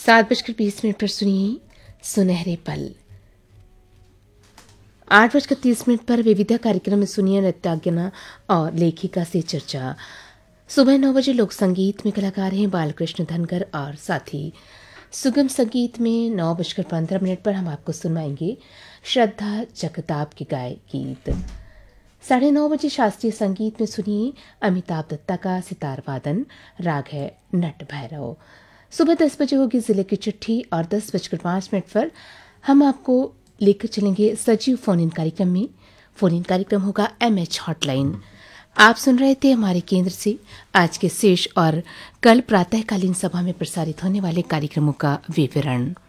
7:20 पर सुनिए सुनहरे पल। 8:30 पर विविधा कार्यक्रम में सुनिए नृत्यांगना और लेखिका से चर्चा। सुबह 9 बजे लोक संगीत में कलाकार हैं बालकृष्ण धनगर और साथी। सुगम संगीत में 9:15 पर हम आपको सुनवाएंगे श्रद्धा जगताप के गाए गीत। 9:30 बजे शास्त्रीय संगीत में सुनिए अमिताभ दत्ता का सितार वादन, राग है नट भैरव। सुबह 10 बजे होगी जिले की चिट्ठी और 10:05 पर हम आपको लेकर चलेंगे सजीव फोन इन कार्यक्रम में। फोन इन कार्यक्रम होगा MH हॉटलाइन। आप सुन रहे थे हमारे केंद्र से आज के शेष और कल प्रातःकालीन सभा में प्रसारित होने वाले कार्यक्रमों का विवरण।